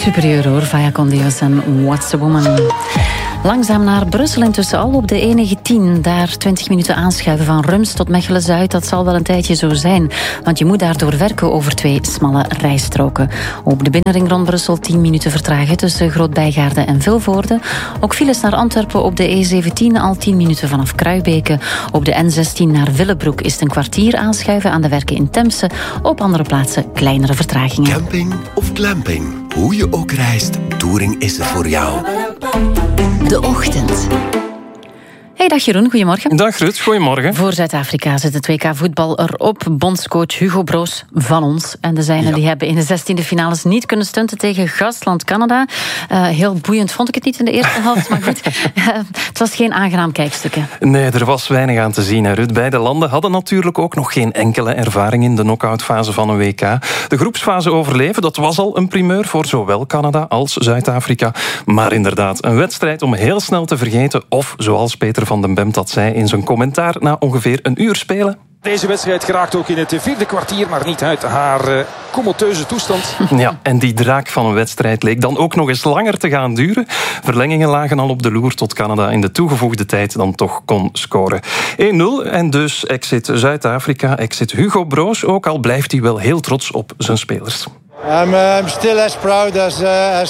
Superieur hoor, Vaya con Dios en What's a Woman. Langzaam naar Brussel intussen al op de E19. Daar 20 minuten aanschuiven van Rums tot Mechelen-Zuid. Dat zal wel een tijdje zo zijn. Want je moet daardoor werken over 2 smalle rijstroken. Op de binnenring rond Brussel 10 minuten vertragen tussen Groot-Bijgaarde en Vilvoorde. Ook files naar Antwerpen op de E17 al 10 minuten vanaf Kruibeke. Op de N16 naar Willebroek is het een kwartier aanschuiven aan de werken in Temse. Op andere plaatsen kleinere vertragingen. Camping of glamping, hoe je ook reist, Touring is er voor jou. De ochtend. Hey, dag Jeroen, goedemorgen. Dag Ruud, goedemorgen. Voor Zuid-Afrika zit het WK voetbal erop. Bondscoach Hugo Broos van ons. En de zijnen die hebben in de 16e finales niet kunnen stunten tegen gastland Canada. Heel boeiend vond ik het niet in de eerste helft, maar goed. Het was geen aangenaam kijkstuk. Hè? Nee, er was weinig aan te zien, hè, Ruud. Beide landen hadden natuurlijk ook nog geen enkele ervaring in de knock-outfase van een WK. De groepsfase overleven, dat was al een primeur voor zowel Canada als Zuid-Afrika. Maar inderdaad, een wedstrijd om heel snel te vergeten. Of, zoals Peter van den Bemt dat zei in zijn commentaar, na ongeveer een uur spelen. Deze wedstrijd geraakt ook in het vierde kwartier, maar niet uit haar comateuze toestand. Ja, en die draak van een wedstrijd leek dan ook nog eens langer te gaan duren. Verlengingen lagen al op de loer tot Canada in de toegevoegde tijd dan toch kon scoren. 1-0 en dus exit Zuid-Afrika, exit Hugo Broos, ook al blijft hij wel heel trots op zijn spelers. I'm still as proud as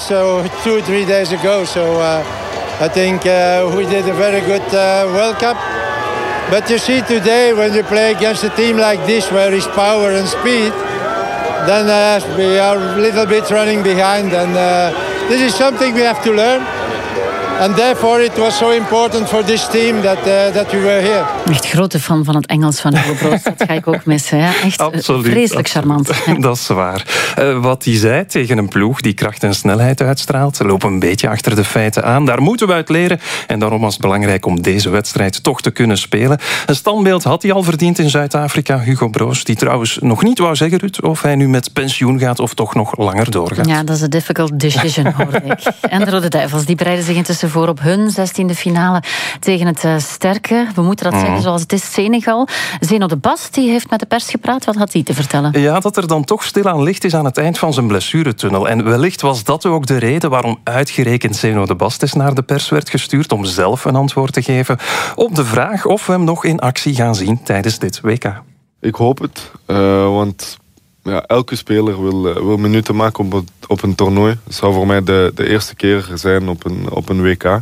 2-3 days ago, so I think we did a very good World Cup. But you see today, when you play against a team like this, where is power and speed, then we are a little bit running behind. And this is something we have to learn. And therefore it was so important for this team that we were here. Echt grote fan van het Engels van Hugo Broos. Dat ga ik ook missen. Hè? Echt absoluut, vreselijk charmant. Dat is waar. Wat hij zei tegen een ploeg die kracht en snelheid uitstraalt. Ze lopen een beetje achter de feiten aan. Daar moeten we uit leren. En daarom was het belangrijk om deze wedstrijd toch te kunnen spelen. Een standbeeld had hij al verdiend in Zuid-Afrika, Hugo Broos. Die trouwens nog niet wou zeggen, Ruud, of hij nu met pensioen gaat of toch nog langer doorgaat. Ja, dat is een difficult decision, hoorde ik. En de Rode Duivels, die bereiden zich intussen voor op hun 16e finale tegen het sterke, we moeten dat zeggen zoals het is, Senegal. Zeno de Bast die heeft met de pers gepraat. Wat had hij te vertellen? Ja, dat er dan toch stilaan licht is aan het eind van zijn blessuretunnel. En wellicht was dat ook de reden waarom uitgerekend Zeno de Bast eens naar de pers werd gestuurd om zelf een antwoord te geven op de vraag of we hem nog in actie gaan zien tijdens dit WK. Ik hoop het, want ja, elke speler wil minuten maken op een toernooi. Het zou voor mij de eerste keer zijn op een WK.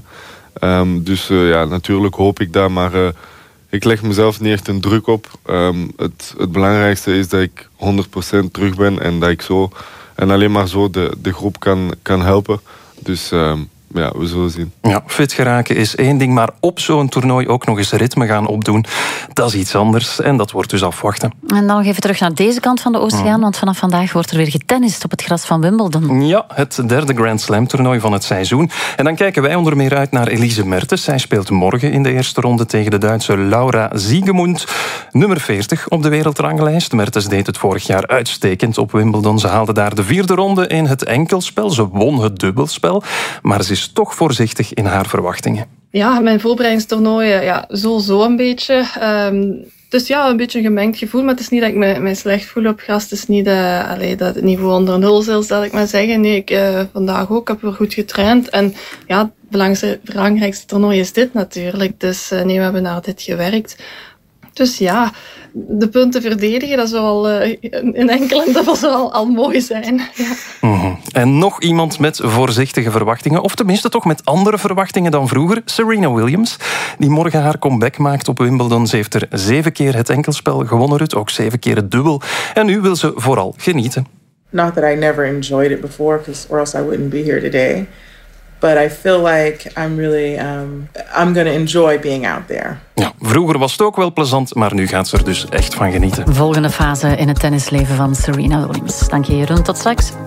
Dus ja, natuurlijk hoop ik dat, maar ik leg mezelf niet echt een druk op. Het belangrijkste is dat ik 100% terug ben en dat ik zo en alleen maar zo de groep kan helpen. Dus ja, we zullen zien. Ja, fit geraken is één ding, maar op zo'n toernooi ook nog eens ritme gaan opdoen, dat is iets anders en dat wordt dus afwachten. En dan nog even terug naar deze kant van de oceaan, want vanaf vandaag wordt er weer getennist op het gras van Wimbledon. Ja, het derde Grand Slam toernooi van het seizoen. En dan kijken wij onder meer uit naar Elise Mertens. Zij speelt morgen in de eerste ronde tegen de Duitse Laura Siegemund, nummer 40 op de wereldranglijst. Mertens deed het vorig jaar uitstekend op Wimbledon. Ze haalde daar de 4e ronde in het enkelspel. Ze won het dubbelspel, maar ze is toch voorzichtig in haar verwachtingen. Ja, mijn voorbereidingstoernooien, ja, zo een beetje. Dus ja, een beetje een gemengd gevoel, maar het is niet dat ik me slecht voel op gras. Het is niet dat het niveau onder 0 is, zal ik maar zeggen. Nee, ik vandaag ook, heb weer goed getraind. En ja, het belangrijkste toernooi is dit natuurlijk. Dus nee, we hebben naar dit gewerkt. Dus ja, de punten verdedigen, dat zal in enkel en dubbel zal al mooi zijn. Ja. En nog iemand met voorzichtige verwachtingen, of tenminste toch met andere verwachtingen dan vroeger, Serena Williams, die morgen haar comeback maakt op Wimbledon. Ze heeft er 7 keer het enkelspel gewonnen, Ruud, ook 7 keer het dubbel. En nu wil ze vooral genieten. Not that I never enjoyed it before, or else I wouldn't be here today. But I feel like I'm really, I'm going to enjoy being out there. Ja, vroeger was het ook wel plezant, maar nu gaat ze er dus echt van genieten. Volgende fase in het tennisleven van Serena Williams. Dank je, Jeroen. Tot straks.